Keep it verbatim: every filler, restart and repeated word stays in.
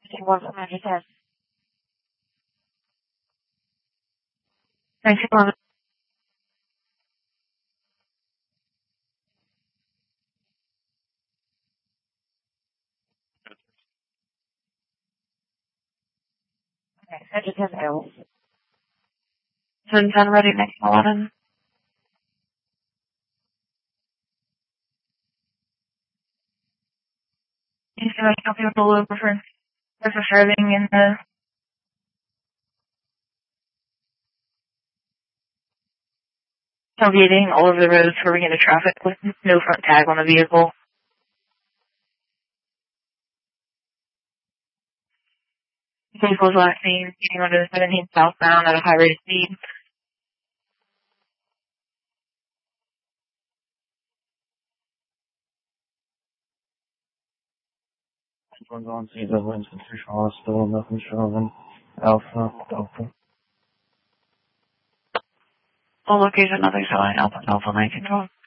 It wasn't my test. Thanks for calling. Okay, I just have L. Turn done ready next eleven. He's going to help you with the loop for, for serving in the tailgating all over the road, swerving into traffic with no front tag on the vehicle. Vehicle's last seen getting onto the seventeen southbound at a high rate of speed. We're going to see the Winston Charles still nothing showing. Alpha, Delta. All location, nothing showing. Alpha, Alpha, nine control.